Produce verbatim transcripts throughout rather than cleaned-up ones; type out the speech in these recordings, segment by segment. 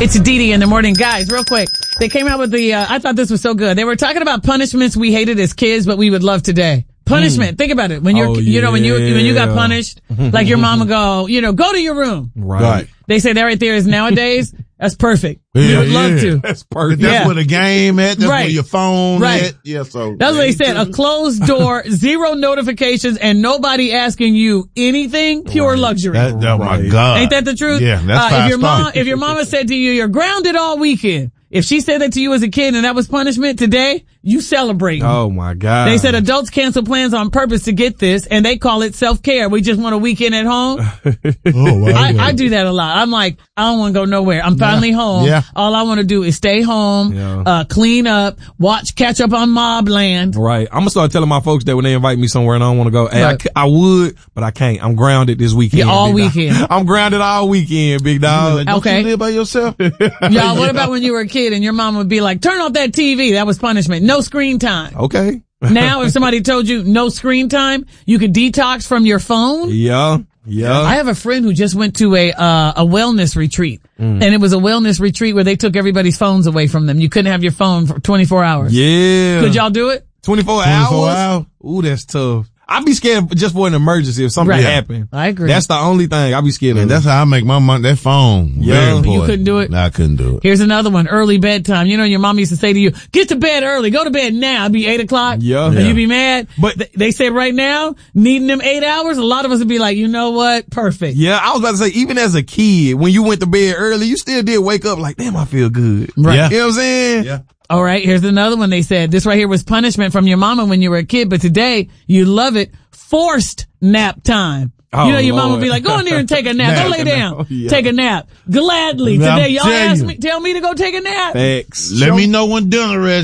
It's Dee Dee in the morning. Guys, real quick. They came out with the, uh, I thought this was so good. They were talking about punishments we hated as kids, but we would love today. Punishment. Mm. Think about it. When you're, oh, you yeah. know, when you, when you got punished, like your mama go, you know, go to your room. Right. Right. They say that right there is nowadays. That's perfect. Yeah, we would yeah. love to. That's perfect. That's Yeah. where the game at. That's Right. where your phone Right. at. Yeah, so. That's what they said. A closed door, zero notifications, and nobody asking you anything. Pure Right. luxury. That, oh my Right. God. Ain't that the truth? Yeah, that's uh, five if your stars. mom, if your mama said to you, you're grounded all weekend. If she said that to you as a kid and that was punishment today, you celebrate. Oh my God. They said adults cancel plans on purpose to get this, and they call it self-care. We just want a weekend at home. Oh, wow. I, I do that a lot. I'm like, I don't want to go nowhere. I'm finally home. Yeah. All I want to do is stay home, Yeah. uh, clean up, watch, catch up on Mobland. Right. I'm gonna start telling my folks that when they invite me somewhere and I don't want to go, hey, I, Right. c- I would, but I can't. I'm grounded this weekend. Yeah, all big dog. weekend. I'm grounded all weekend, big dog. Don't Okay. you live by yourself? Y'all, what about when you were a kid and your mom would be like, turn off that T V? That was punishment. No screen time. Okay. Now, if somebody told you no screen time, you could detox from your phone. Yeah. Yeah. I have a friend who just went to a uh, a wellness retreat, Mm. and it was a wellness retreat where they took everybody's phones away from them. You couldn't have your phone for twenty-four hours. Yeah. Could y'all do it? twenty-four, twenty-four hours? hours? Ooh, that's tough. I'd be scared just for an emergency if something Right. happened. I agree. That's the only thing I'd be scared And of. that's how I make my money. That phone. Yeah. Very You important. couldn't do it? No, I couldn't do it. Here's another one. Early bedtime. You know, your mom used to say to you, get to bed early. Go to bed now. It'd be eight o'clock. Yeah. And Yeah. you'd be mad. But- Th- they said right now, needing them eight hours, a lot of us would be like, you know what? Perfect. Yeah, I was about to say, even as a kid, when you went to bed early, you still did wake up like, damn, I feel good. Right. Yeah. You know what I'm saying? Yeah. All right. Here's another one. They said this right here was punishment from your mama when you were a kid, but today you love it. Forced nap time. Oh, you know, your mama Lord. would be like, go in there and take a nap. Nap. Go lay down. Oh, yeah. Take a nap. Gladly. I'm Today y'all telling ask you. me, tell me to go take a nap. Facts. Let me know when dinner ready.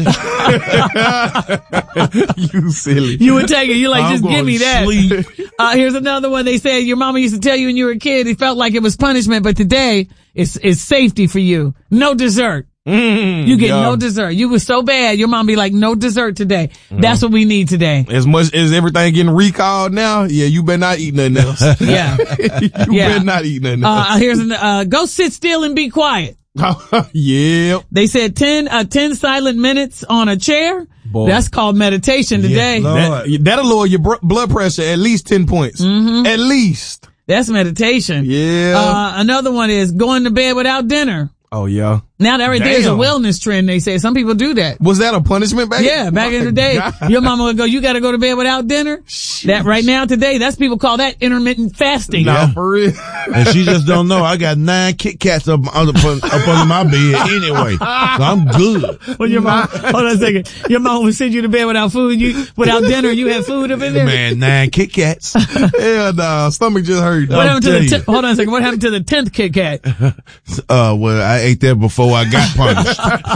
You silly. You would take it. You like, I'm just give going me to that. sleep. Uh, here's another one. They said your mama used to tell you when you were a kid, it felt like it was punishment, but today it's, it's safety for you. No dessert. Mm, You get yeah. no dessert. You was so bad, your mom be like, no dessert today. That's what we need today. As much as everything getting recalled now, yeah, you better not eat nothing else. Yeah. you Yeah. better not eat nothing Uh, else. here's an, uh, go sit still and be quiet. Yeah. They said ten, uh, ten silent minutes on a chair. Boy. That's called meditation today. Lord. That, that'll lower your br- blood pressure at least ten points. Mm-hmm. At least. That's meditation. Yeah. Uh, another one is going to bed without dinner. Oh, yeah. Now that right there is a Damn. wellness trend. They say some people do that. Was that a punishment back? Yeah, back in the day, God. your mama would go, you gotta go to bed without dinner. That right now today, that's people call that intermittent fasting. Nah, for real. And she just don't know. I got nine Kit Kats up, up, up, up under my bed anyway. So I'm good. When your mom, hold on a second, your mom would send you to bed without food, you, without dinner, you had food up in there. Man, nine Kit Kats. Hell nah, stomach just hurt. What happened to tell the, you. ten- hold on a second, what happened to the tenth Kit Kat? Uh, well, I ate that before I got punished.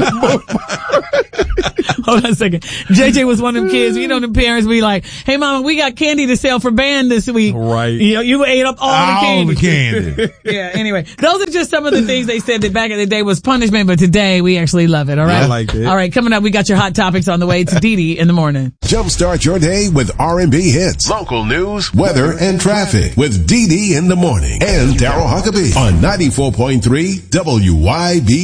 Hold on a second. J J was one of them kids, you know, the parents be like, hey mama, we got candy to sell for band this week. Right. You know, you ate up all, All the candy. the candy. Yeah, anyway, those are just some of the things they said that back in the day was punishment, but today we actually love it, all right? I like it. All right, coming up, we got your hot topics on the way. It's Dee Dee in the morning. Jumpstart your day with R and B hits, local news, weather, and traffic with Dee Dee in the morning and Daryl Huckabee on ninety-four point three W Y B.